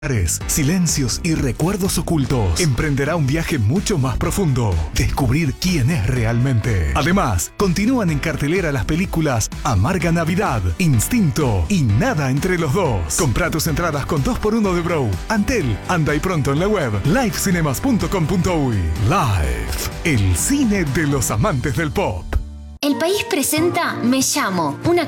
silencios y recuerdos ocultos. Emprenderá un viaje mucho más profundo. Descubrir quién es realmente. Además, continúan en cartelera las películas Amarga Navidad, Instinto y Nada entre los dos. Comprá tus entradas con 2x1 de Bro. Antel, anda y pronto en la web livecinemas.com.uy. Live, el cine de los amantes del pop. El País presenta Me Llamo, una